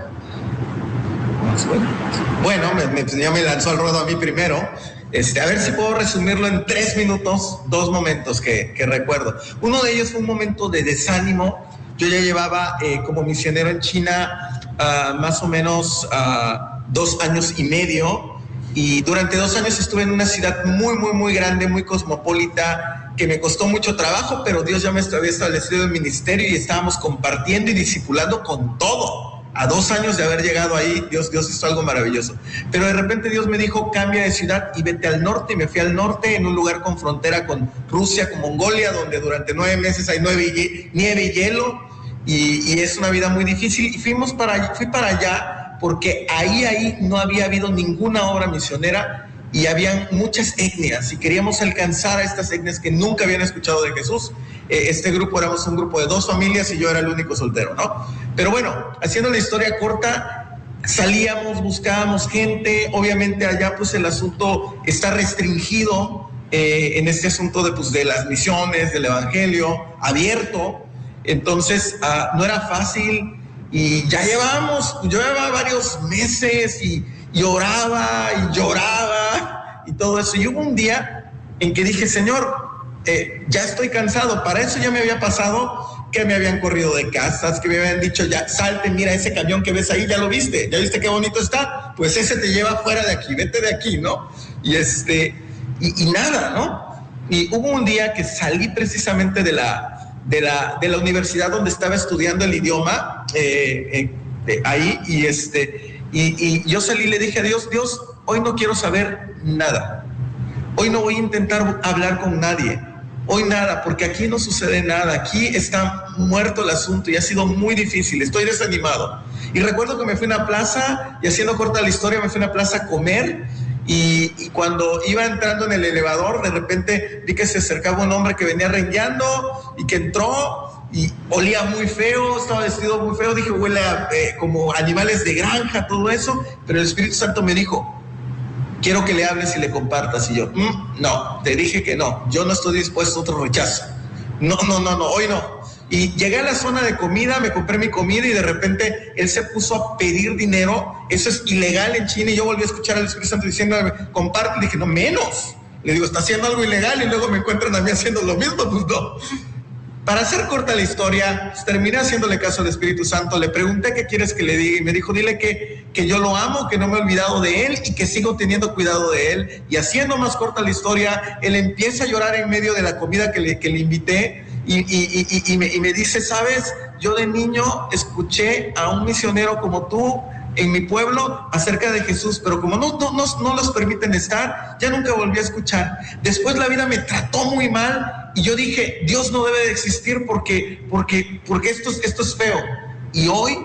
Speaker 2: Bueno, me, me, ya me lanzó al ruedo a mí primero. Este, a ver si puedo resumirlo en tres minutos, dos momentos que, que recuerdo. Uno de ellos fue un momento de desánimo. Yo ya llevaba eh, como misionero en China uh, más o menos uh, dos años y medio, y durante dos años estuve en una ciudad muy, muy, muy grande, muy cosmopolita, que me costó mucho trabajo, pero Dios ya me había establecido el ministerio y estábamos compartiendo y discipulando con todo. A dos años de haber llegado ahí, Dios, Dios hizo algo maravilloso. Pero de repente Dios me dijo, cambia de ciudad y vete al norte. Y me fui al norte, en un lugar con frontera con Rusia, con Mongolia, donde durante nueve meses hay nueve, nieve y hielo. Y, y es una vida muy difícil. Y fuimos para, fui para allá porque ahí, ahí no había habido ninguna obra misionera y habían muchas etnias. Y queríamos alcanzar a estas etnias que nunca habían escuchado de Jesús. Este grupo, éramos un grupo de dos familias y yo era el único soltero, ¿no? Pero bueno, haciendo la historia corta, salíamos, buscábamos gente. Obviamente allá pues el asunto está restringido eh, en este asunto de, pues, de las misiones, del evangelio abierto. Entonces uh, no era fácil y ya llevábamos, yo llevaba varios meses y, y oraba y lloraba y todo eso. Y hubo un día en que dije, Señor, Eh, ya estoy cansado. Para eso ya me había pasado que me habían corrido de casas, que me habían dicho, ya salte, mira ese camión que ves ahí, ya lo viste, ya viste qué bonito está, pues ese te lleva fuera de aquí, vete de aquí, ¿no? Y este, y, y nada, ¿no? Y hubo un día que salí precisamente de la, de la, de la universidad donde estaba estudiando el idioma, eh, eh, de ahí, y este, y, y yo salí y le dije a Dios, Dios, hoy no quiero saber nada, hoy no voy a intentar hablar con nadie. Hoy nada, porque aquí no sucede nada, aquí está muerto el asunto y ha sido muy difícil, estoy desanimado. Y recuerdo que me fui a una plaza, y haciendo corta la historia, me fui a una plaza a comer, y, y cuando iba entrando en el elevador, de repente vi que se acercaba un hombre que venía rengueando y que entró y olía muy feo, estaba vestido muy feo, dije, huele a, eh, como animales de granja, todo eso, pero el Espíritu Santo me dijo, quiero que le hables y le compartas. Y yo, mm, no, te dije que no, yo no estoy dispuesto a otro rechazo. No, no, no, no, hoy no. Y llegué a la zona de comida, me compré mi comida y de repente él se puso a pedir dinero. Eso es ilegal en China y yo volví a escuchar al Espíritu Santo diciéndome, comparte. Le dije, no, menos. Le digo, está haciendo algo ilegal y luego me encuentran a mí haciendo lo mismo, pues no. Para hacer corta la historia, pues, terminé haciéndole caso al Espíritu Santo, le pregunté qué quieres que le diga y me dijo, dile que, que yo lo amo, que no me he olvidado de él y que sigo teniendo cuidado de él. Y haciendo más corta la historia, él empieza a llorar en medio de la comida que le, que le invité y, y, y, y, me, y me dice, ¿sabes? Yo de niño escuché a un misionero como tú en mi pueblo acerca de Jesús, pero como no, no, no, no los permiten estar, ya nunca volví a escuchar. Después la vida me trató muy mal y yo dije, Dios no debe de existir porque, porque, porque esto, esto es feo. Y hoy,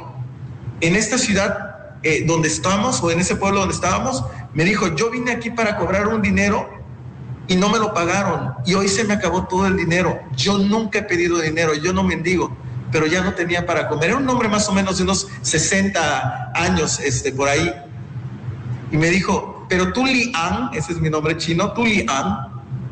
Speaker 2: en esta ciudad eh, donde estamos, o en ese pueblo donde estábamos, me dijo, yo vine aquí para cobrar un dinero y no me lo pagaron, y hoy se me acabó todo el dinero. Yo nunca he pedido dinero, yo no mendigo, pero ya no tenía para comer. Era un hombre más o menos de unos sesenta años, este, por ahí. Y me dijo, pero tú Lian, ese es mi nombre chino, tú Lian,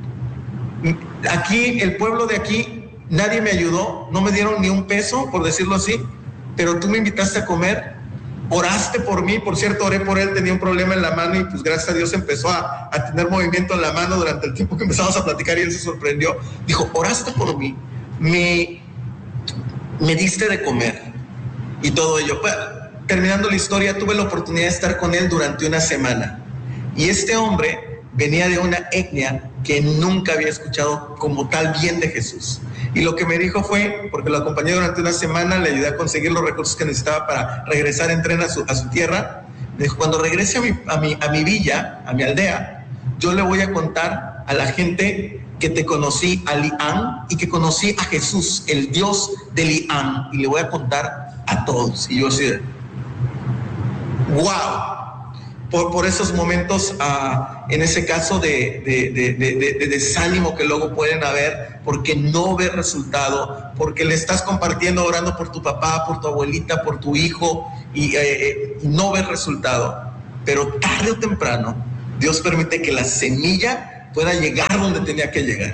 Speaker 2: aquí, el pueblo de aquí, nadie me ayudó, no me dieron ni un peso, por decirlo así, pero tú me invitaste a comer, oraste por mí, por cierto, oré por él, tenía un problema en la mano y pues gracias a Dios empezó a, a tener movimiento en la mano durante el tiempo que empezamos a platicar y él se sorprendió. Dijo, oraste por mí, me... me diste de comer y todo ello. Bueno, terminando la historia, tuve la oportunidad de estar con él durante una semana y este hombre venía de una etnia que nunca había escuchado como tal bien de Jesús, y lo que me dijo fue, porque lo acompañé durante una semana, le ayudé a conseguir los recursos que necesitaba para regresar en tren a su, a su tierra. Me dijo, cuando regrese a mi, a, mi, a mi villa, a mi aldea, yo le voy a contar a la gente que te conocí a Lian y que conocí a Jesús, el Dios de Lian, y le voy a contar a todos. Y yo así de, wow. por, por esos momentos, uh, en ese caso de, de, de, de, de desánimo que luego pueden haber, porque no ves resultado, porque le estás compartiendo, orando por tu papá, por tu abuelita, por tu hijo, y eh, y no ves resultado. Pero tarde o temprano, Dios permite que la semilla pueda llegar donde tenía que llegar.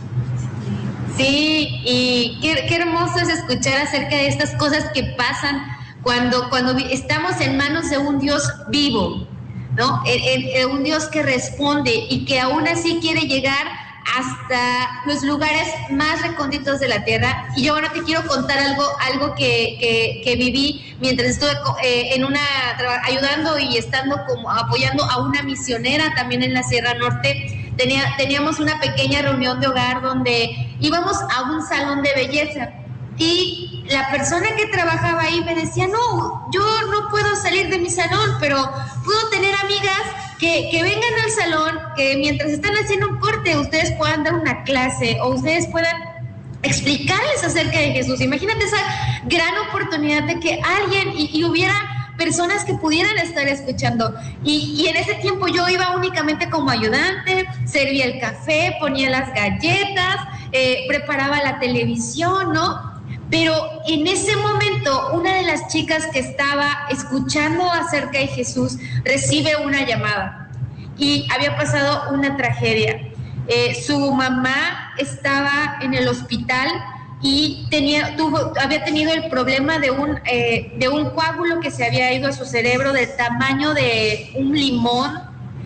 Speaker 3: Sí, y qué, qué hermoso es escuchar acerca de estas cosas que pasan cuando, cuando estamos en manos de un Dios vivo, ¿no? En, en un Dios que responde y que aún así quiere llegar hasta los lugares más recónditos de la tierra. Y yo ahora te quiero contar algo, algo que, que, que viví mientras estuve eh, en una ayudando y estando como apoyando a una misionera también en la Sierra Norte. Tenía, teníamos una pequeña reunión de hogar donde íbamos a un salón de belleza y la persona que trabajaba ahí me decía, no, yo no puedo salir de mi salón, pero puedo tener amigas que, que vengan al salón, que mientras están haciendo un corte ustedes puedan dar una clase o ustedes puedan explicarles acerca de Jesús. Imagínate esa gran oportunidad de que alguien y, y hubiera personas que pudieran estar escuchando. Y, y en ese tiempo yo iba únicamente como ayudante, servía el café, ponía las galletas, eh, preparaba la televisión, ¿no? Pero en ese momento, una de las chicas que estaba escuchando acerca de Jesús recibe una llamada y había pasado una tragedia. Eh, su mamá estaba en el hospital y tenía, tuvo, había tenido el problema de un, eh, de un coágulo que se había ido a su cerebro del tamaño de un limón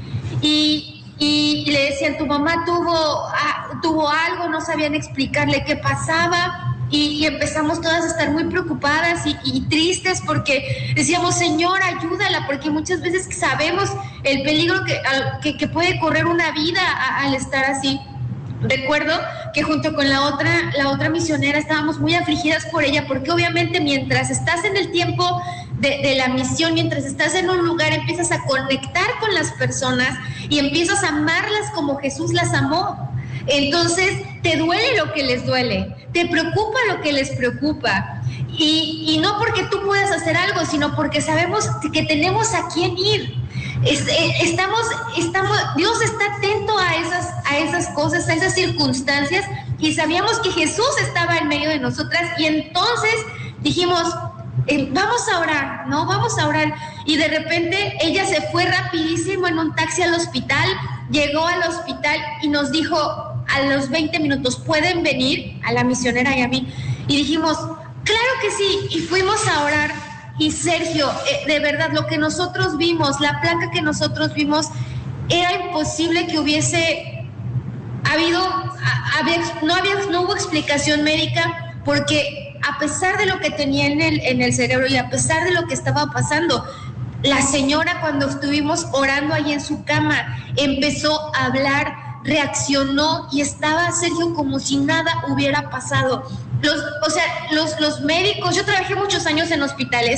Speaker 3: y, y le decían, tu mamá tuvo, ah, tuvo algo, no sabían explicarle qué pasaba y, y empezamos todas a estar muy preocupadas y, y tristes porque decíamos, Señor, ayúdala, porque muchas veces sabemos el peligro que, que, que puede correr una vida a, al estar así. Recuerdo que junto con la otra, la otra misionera estábamos muy afligidas por ella, porque obviamente mientras estás en el tiempo de, de la misión, mientras estás en un lugar, empiezas a conectar con las personas y empiezas a amarlas como Jesús las amó. Entonces te duele lo que les duele, te preocupa lo que les preocupa. Y, y no porque tú puedas hacer algo, sino porque sabemos que tenemos a quién ir. Estamos, estamos, Dios está atento a esas, a esas cosas, a esas circunstancias, y sabíamos que Jesús estaba en medio de nosotras, y entonces dijimos, eh, vamos a orar, ¿no? Vamos a orar. Y de repente ella se fue rapidísimo en un taxi al hospital, llegó al hospital y nos dijo a los veinte minutos, ¿pueden venir? A la misionera y a mí. Y dijimos, claro que sí, y fuimos a orar. Y Sergio, eh, de verdad, lo que nosotros vimos, la placa que nosotros vimos, era imposible que hubiese habido, había, no, había, no hubo explicación médica, porque a pesar de lo que tenía en el, en el cerebro y a pesar de lo que estaba pasando, la señora, cuando estuvimos orando ahí en su cama, empezó a hablar, reaccionó y estaba, Sergio, como si nada hubiera pasado. Los, o sea, los, los médicos, yo trabajé muchos años en hospitales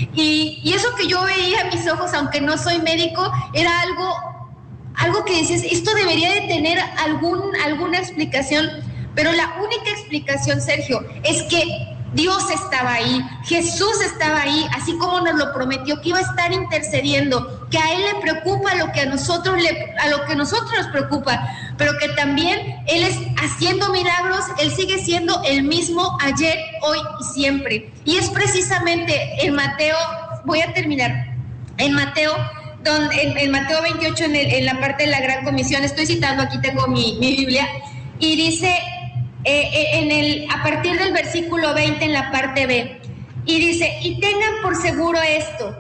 Speaker 3: y, y eso que yo veía a mis ojos, aunque no soy médico, era algo, algo que decías, esto debería de tener algún, alguna explicación, pero la única explicación, Sergio, es que Dios estaba ahí, Jesús estaba ahí, así como nos lo prometió, que iba a estar intercediendo, que a Él le preocupa lo que a nosotros, le, a lo que a nosotros nos preocupa, pero que también Él es haciendo milagros, Él sigue siendo el mismo ayer, hoy y siempre. Y es precisamente en Mateo, voy a terminar, en Mateo, donde, en, en Mateo veintiocho, en, el, en la parte de la Gran Comisión, estoy citando, aquí tengo mi, mi Biblia, y dice... Eh, en el, a partir del versículo veinte en la parte B, y dice, y tengan por seguro esto,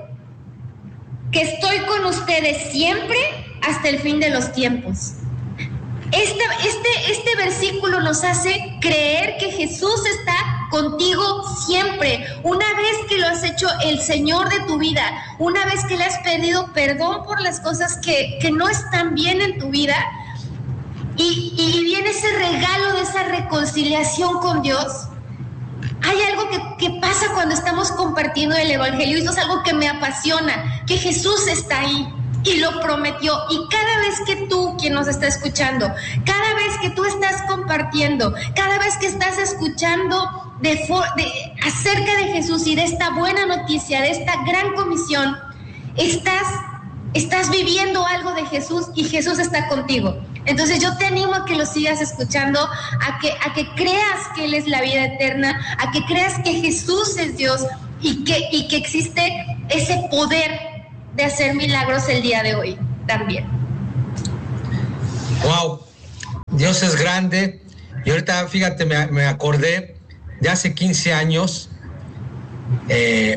Speaker 3: que estoy con ustedes siempre hasta el fin de los tiempos. Este, este, este versículo nos hace creer que Jesús está contigo siempre. Una vez que lo has hecho el Señor de tu vida, una vez que le has pedido perdón por las cosas que, que no están bien en tu vida, Y, y viene ese regalo de esa reconciliación con Dios. Hay algo que, que pasa cuando estamos compartiendo el Evangelio, y eso es algo que me apasiona, que Jesús está ahí y lo prometió. Y cada vez que tú, quien nos está escuchando, cada vez que tú estás compartiendo, cada vez que estás escuchando de, de, acerca de Jesús y de esta buena noticia, de esta gran comisión, estás estás viviendo algo de Jesús y Jesús está contigo. Entonces yo te animo a que lo sigas escuchando, a que, a que creas que Él es la vida eterna, a que creas que Jesús es Dios y que, y que existe ese poder de hacer milagros el día de hoy también.
Speaker 1: Wow, Dios es grande. Y ahorita, fíjate, me, me acordé de hace quince años, eh,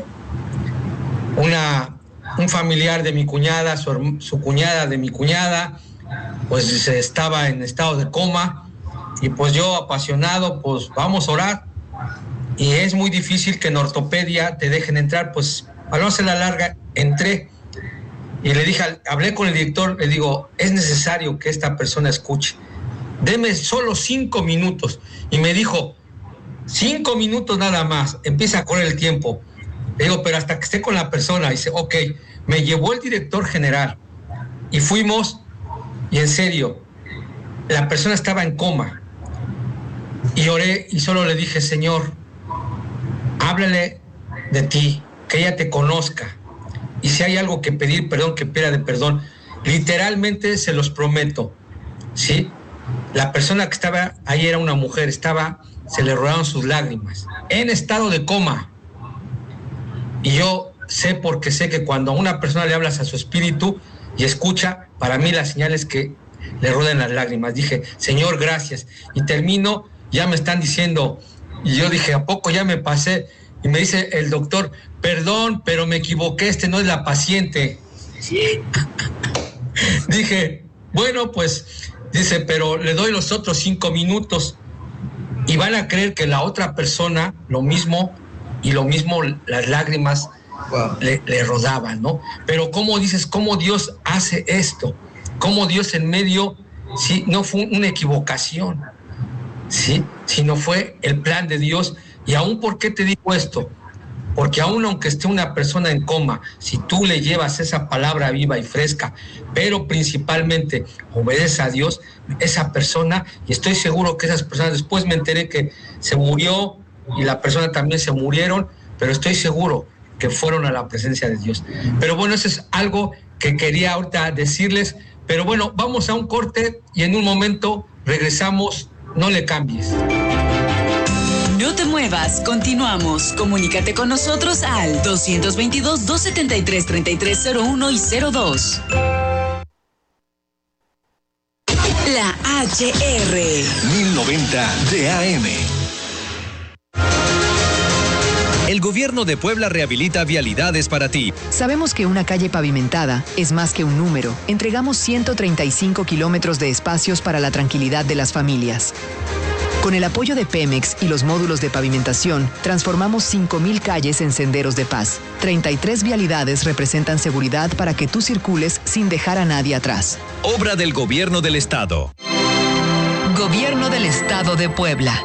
Speaker 1: una, un familiar de mi cuñada, su, su cuñada de mi cuñada, pues estaba en estado de coma, y pues yo, apasionado, pues vamos a orar. Y es muy difícil que en ortopedia te dejen entrar, pues para no hacer la larga, entré y le dije, hablé con el director, le digo, es necesario que esta persona escuche. Deme solo cinco minutos. Y me dijo, cinco minutos nada más, empieza a correr el tiempo. Le digo, pero hasta que esté con la persona. Dice, ok, me llevó el director general y fuimos, y en serio, la persona estaba en coma. Y oré y solo le dije, Señor, háblale de ti, que ella te conozca. Y si hay algo que pedir perdón, que pida de perdón. Literalmente se los prometo, ¿sí? La persona que estaba ahí era una mujer, estaba, se le rodaron sus lágrimas, en estado de coma. Y yo sé, porque sé que cuando a una persona le hablas a su espíritu y escucha, para mí la señal es que le rodan las lágrimas. Dije, Señor, gracias. Y termino, ya me están diciendo, y yo dije, ¿a poco ya me pasé? Y me dice el doctor, perdón, pero me equivoqué, este no es la paciente. Sí. Dije, bueno, pues, dice, pero le doy los otros cinco minutos y van a creer que la otra persona, lo mismo, y lo mismo las lágrimas wow. le, le rodaban, ¿no? Pero ¿cómo dices, cómo Dios hace esto? ¿Cómo Dios en medio, sí, no fue una equivocación, sí, sino fue el plan de Dios? Y aún, ¿por qué te digo esto? Porque aún aunque esté una persona en coma, si tú le llevas esa palabra viva y fresca, pero principalmente obedece a Dios, esa persona, y estoy seguro que esas personas, después me enteré que se murió y la persona también se murieron, pero estoy seguro que fueron a la presencia de Dios. Pero bueno, eso es algo que quería ahorita decirles. Pero bueno, vamos a un corte y en un momento regresamos. No le cambies.
Speaker 17: No te muevas, continuamos. Comunícate con nosotros al dos veintidós, dos setenta y tres, treinta y tres cero uno y cero dos. La H R
Speaker 5: mil noventa de A M. El gobierno de Puebla rehabilita vialidades para ti.
Speaker 7: Sabemos que una calle pavimentada es más que un número. Entregamos ciento treinta y cinco kilómetros de espacios para la tranquilidad de las familias. Con el apoyo de Pemex y los módulos de pavimentación, transformamos cinco mil calles en senderos de paz. treinta y tres vialidades representan seguridad para que tú circules sin dejar a nadie atrás.
Speaker 5: Obra del Gobierno del Estado.
Speaker 7: Gobierno del Estado de Puebla.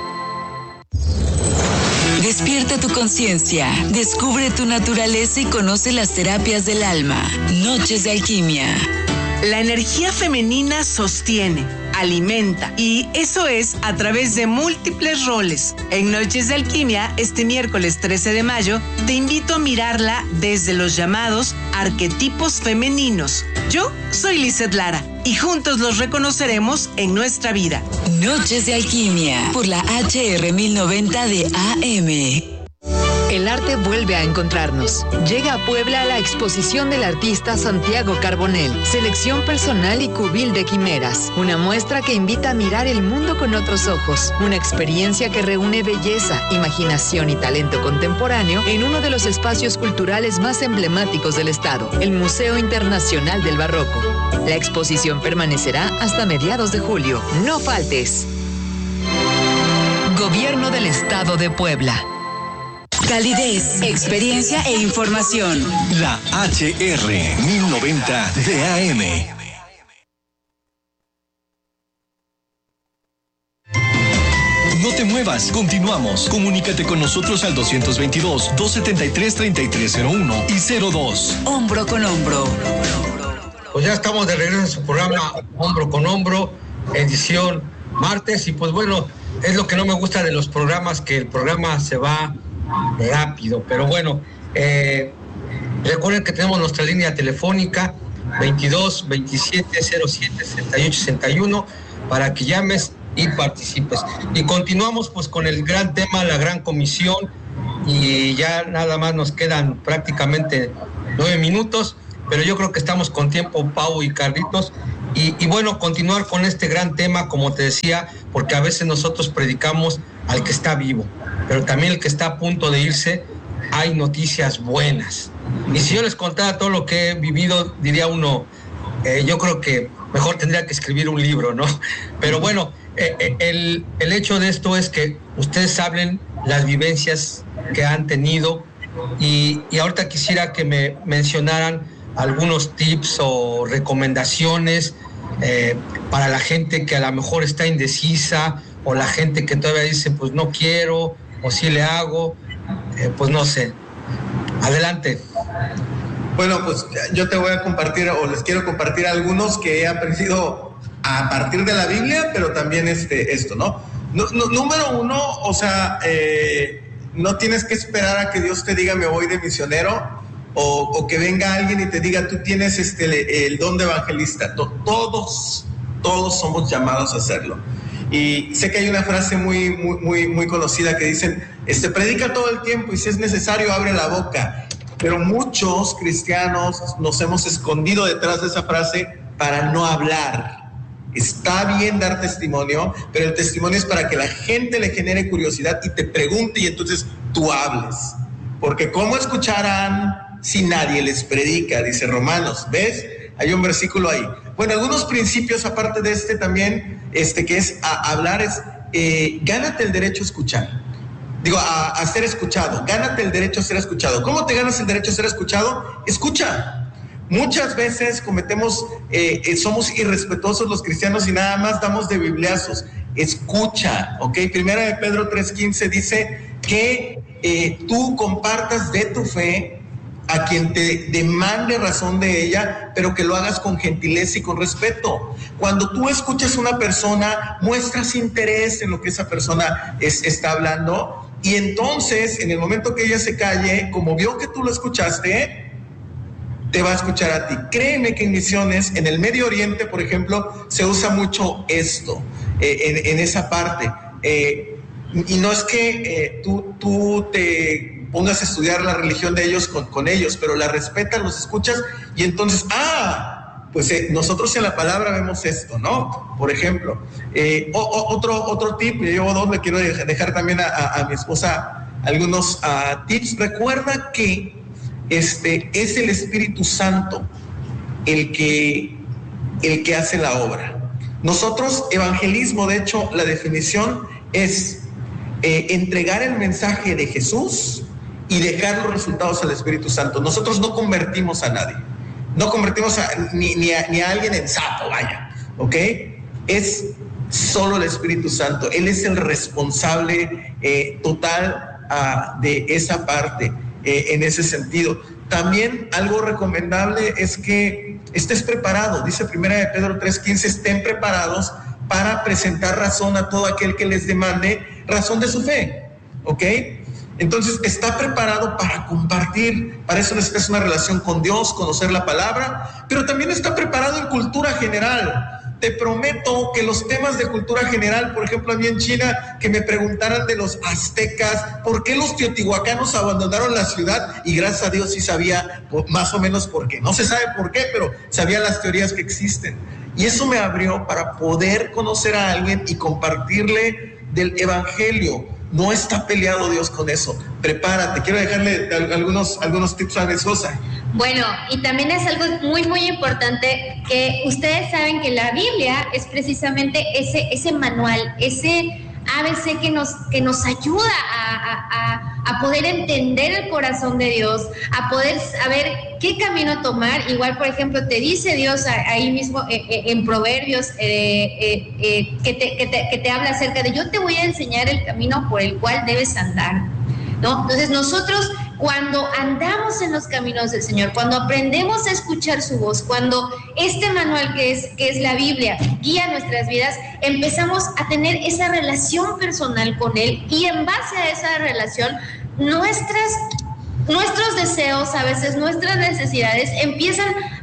Speaker 17: Despierta tu conciencia, descubre tu naturaleza y conoce las terapias del alma. Noches de Alquimia.
Speaker 20: La energía femenina sostiene, alimenta, y eso es a través de múltiples roles. En Noches de Alquimia, este miércoles trece de mayo, te invito a mirarla desde los llamados arquetipos femeninos. Yo soy Lizeth Lara y juntos los reconoceremos en nuestra vida.
Speaker 17: Noches de Alquimia por la H R mil noventa de A M.
Speaker 7: El arte vuelve a encontrarnos. Llega a Puebla la exposición del artista Santiago Carbonell, selección personal y cubil de quimeras. Una muestra que invita a mirar el mundo con otros ojos. Una experiencia que reúne belleza, imaginación y talento contemporáneo en uno de los espacios culturales más emblemáticos del estado, el Museo Internacional del Barroco. La exposición permanecerá hasta mediados de julio. No faltes. Gobierno del Estado de Puebla.
Speaker 17: Calidez, experiencia e información.
Speaker 5: La H R mil noventa de A M. No te muevas, continuamos. Comunícate con nosotros al dos veintidós, dos setenta y tres, treinta y tres cero uno y cero dos.
Speaker 17: Hombro con hombro.
Speaker 1: Pues ya estamos de regreso en su programa Hombro con Hombro, edición martes, y pues bueno, es lo que no me gusta de los programas, que el programa se va rápido, pero bueno, eh, recuerden que tenemos nuestra línea telefónica veintidós, veintisiete, cero siete, sesenta y ocho, sesenta y uno para que llames y participes. Y continuamos pues con el gran tema, la gran comisión, y ya nada más nos quedan prácticamente nueve minutos, pero yo creo que estamos con tiempo, Pau y Carlitos, y, y bueno, continuar con este gran tema, como te decía, porque a veces nosotros predicamos al que está vivo, pero también el que está a punto de irse, hay noticias buenas. Y si yo les contara todo lo que he vivido, diría uno, eh, yo creo que mejor tendría que escribir un libro, ¿no? Pero bueno, eh, el, el hecho de esto es que ustedes hablen las vivencias que han tenido, y, y ahorita quisiera que me mencionaran algunos tips o recomendaciones eh, para la gente que a lo mejor está indecisa, o la gente que todavía dice pues no quiero, o sí le hago, eh, pues no sé. Adelante.
Speaker 2: Bueno, pues yo te voy a compartir, o les quiero compartir algunos que he aprendido a partir de la Biblia, pero también este, esto, ¿no? no, no número uno, o sea, eh, no tienes que esperar a que Dios te diga me voy de misionero, o, o que venga alguien y te diga tú tienes este, el, el don de evangelista. Todos, todos somos llamados a hacerlo. Y sé que hay una frase muy, muy, muy, muy conocida que dicen, este, predica todo el tiempo y si es necesario abre la boca. Pero muchos cristianos nos hemos escondido detrás de esa frase para no hablar. Está bien dar testimonio, pero el testimonio es para que la gente le genere curiosidad y te pregunte y entonces tú hables. Porque ¿cómo escucharán si nadie les predica? Dice Romanos, ¿ves? Hay un versículo ahí. Bueno, algunos principios aparte de este también, este que es a hablar, es eh, gánate el derecho a escuchar. Digo, a, a ser escuchado. Gánate el derecho a ser escuchado. ¿Cómo te ganas el derecho a ser escuchado? Escucha. Muchas veces cometemos, eh, eh, somos irrespetuosos los cristianos y nada más damos de bibliazos. Escucha, ¿ok? Primera de Pedro tres quince dice que eh, tú compartas de tu fe a quien te demande razón de ella, pero que lo hagas con gentileza y con respeto. Cuando tú escuchas a una persona, muestras interés en lo que esa persona es, está hablando, y entonces, en el momento que ella se calle, como vio que tú lo escuchaste, te va a escuchar a ti. Créeme que en misiones, en el Medio Oriente, por ejemplo, se usa mucho esto, eh, en, en esa parte. Eh, y no es que eh, tú, tú te pongas a estudiar la religión de ellos con, con ellos, pero la respetas, los escuchas, y entonces, ah, pues eh, nosotros en la palabra vemos esto, ¿no? Por ejemplo, eh, o, o, otro, otro tip, yo llevo dos, le quiero dejar también a, a, a mi esposa algunos uh, tips. Recuerda que este, es el Espíritu Santo el que, el que hace la obra. Nosotros, evangelismo, de hecho, la definición es eh, entregar el mensaje de Jesús y dejar los resultados al Espíritu Santo. Nosotros no convertimos a nadie, no convertimos a, ni, ni, a, ni a alguien en sapo, vaya, ¿ok? Es solo el Espíritu Santo. Él es el responsable eh, total uh, de esa parte, eh, en ese sentido. También algo recomendable es que estés preparado. Dice Primera de Pedro tres quince, estén preparados para presentar razón a todo aquel que les demande razón de su fe, ¿ok? Entonces, está preparado para compartir. Para eso necesitas una relación con Dios, conocer la palabra, pero también está preparado en cultura general. Te prometo que los temas de cultura general, por ejemplo, a mí en China, que me preguntaran de los aztecas, ¿por qué los teotihuacanos abandonaron la ciudad? Y gracias a Dios sí sabía más o menos por qué. No se sabe por qué, pero sabía las teorías que existen. Y eso me abrió para poder conocer a alguien y compartirle del evangelio. No está peleado Dios con eso. Prepárate. Quiero dejarle algunos, algunos tips a mi esposa.
Speaker 3: Bueno, y también es algo muy, muy importante que ustedes saben que la Biblia es precisamente ese, ese manual, ese A B C que nos, que nos ayuda a, a, a poder entender el corazón de Dios, a poder saber qué camino tomar. Igual, por ejemplo, te dice Dios ahí mismo eh, eh, en Proverbios eh, eh, eh, que, te, que, te, que te habla acerca de yo te voy a enseñar el camino por el cual debes andar, ¿no? Entonces nosotros, cuando andamos en los caminos del Señor, cuando aprendemos a escuchar su voz, cuando este manual que es, que es la Biblia guía nuestras vidas, empezamos a tener esa relación personal con Él, y en base a esa relación, nuestras, nuestros deseos, a veces nuestras necesidades, empiezan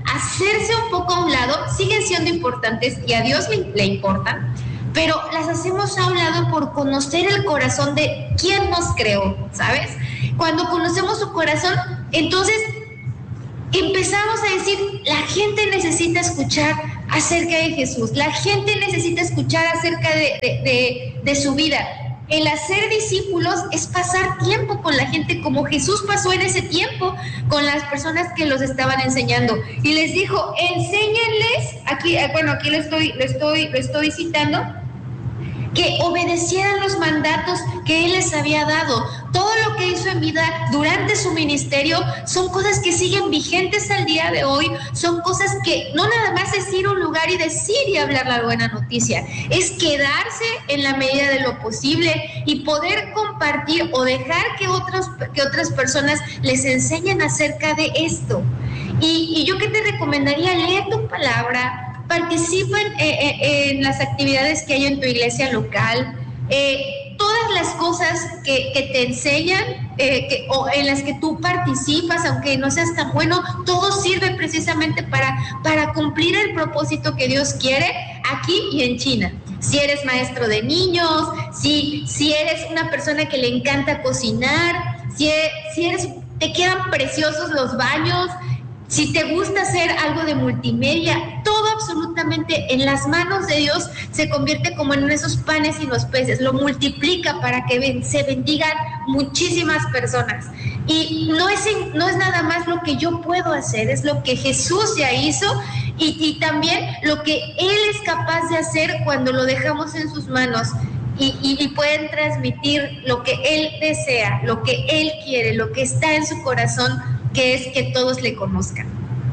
Speaker 3: hacerse un poco a un lado, siguen siendo importantes y a Dios le, le importan, pero las hacemos a un lado por conocer el corazón de quién nos creó, ¿sabes? Cuando conocemos su corazón, entonces empezamos a decir, la gente necesita escuchar acerca de Jesús, la gente necesita escuchar acerca de, de, de, de su vida. El hacer discípulos es pasar tiempo con la gente como Jesús pasó en ese tiempo con las personas que los estaban enseñando. Y les dijo, enséñenles, aquí, bueno, aquí lo estoy, lo estoy, lo estoy citando, que obedecieran los mandatos que Él les había dado. Todo lo que hizo en vida durante su ministerio son cosas que siguen vigentes al día de hoy, son cosas que no nada más es ir a un lugar y decir y hablar la buena noticia, es quedarse en la medida de lo posible y poder compartir o dejar que, otros, que otras personas les enseñen acerca de esto. Y, y yo qué te recomendaría, lee tu palabra, participa en, eh, en las actividades que hay en tu iglesia local, eh, todas las cosas que, que te enseñan, eh, que, o en las que tú participas, aunque no seas tan bueno, todo sirve precisamente para, para cumplir el propósito que Dios quiere aquí y en China. Si eres maestro de niños, si, si eres una persona que le encanta cocinar, si, si eres, te quedan preciosos los baños, si te gusta hacer algo de multimedia, todo absolutamente en las manos de Dios se convierte como en esos panes y los peces, lo multiplica para que se bendigan muchísimas personas. Y no es, no es nada más lo que yo puedo hacer, es lo que Jesús ya hizo y, y también lo que Él es capaz de hacer cuando lo dejamos en sus manos. Y, y, y pueden transmitir lo que Él desea, lo que Él quiere, lo que está en su corazón, que es que todos le conozcan.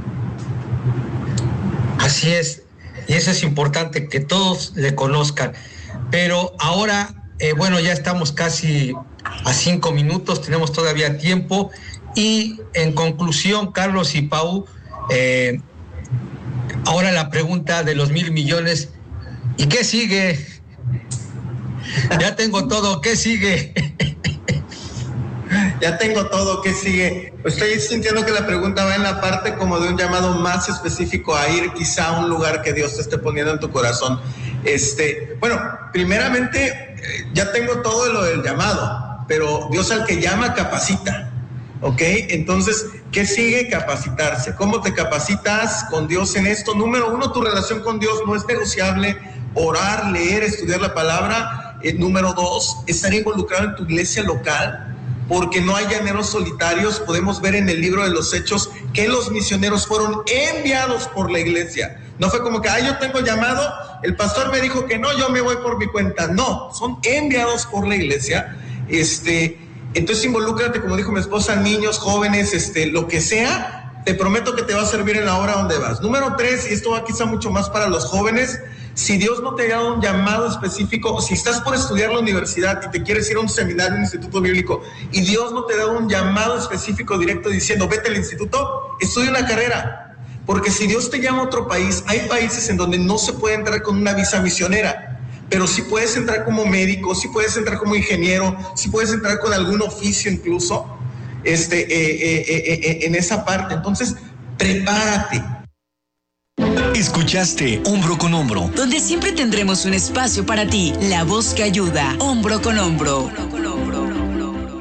Speaker 1: Así es, y eso es importante, que todos le conozcan. Pero ahora, eh, bueno, ya estamos casi a cinco minutos, tenemos todavía tiempo. Y en conclusión, Carlos y Pau, eh, ahora la pregunta de los mil millones, ¿y qué sigue? Ya tengo todo, ¿qué sigue?
Speaker 2: Ya tengo todo, ¿qué sigue? Pues estoy sintiendo que la pregunta va en la parte como de un llamado más específico a ir quizá a un lugar que Dios te esté poniendo en tu corazón. Este, bueno, primeramente, ya tengo todo lo del llamado, pero Dios al que llama capacita, ¿ok? Entonces, ¿qué sigue? Capacitarse. ¿Cómo te capacitas con Dios en esto? Número uno, tu relación con Dios no es negociable. Orar, leer, estudiar la palabra. Eh, número dos, estar involucrado en tu iglesia local, porque no hay llaneros solitarios. Podemos ver en el libro de los Hechos que los misioneros fueron enviados por la iglesia. No fue como que, ah, yo tengo llamado, el pastor me dijo que no, yo me voy por mi cuenta. No, son enviados por la iglesia. Este, entonces involúcrate, como dijo mi esposa, niños, jóvenes, este, lo que sea, te prometo que te va a servir en la hora donde vas. Número tres, y esto va quizá mucho más para los jóvenes, si Dios no te ha dado un llamado específico, o si estás por estudiar la universidad y te quieres ir a un seminario, un instituto bíblico, y Dios no te ha dado un llamado específico directo diciendo, vete al instituto, estudia una carrera. Porque si Dios te llama a otro país, hay países en donde no se puede entrar con una visa misionera, pero sí puedes entrar como médico, sí puedes entrar como ingeniero, sí puedes entrar con algún oficio incluso, este, eh, eh, eh, eh, en esa parte. Entonces, prepárate.
Speaker 5: Escuchaste Hombro con Hombro,
Speaker 17: donde siempre tendremos un espacio para ti, la voz que ayuda, hombro con hombro.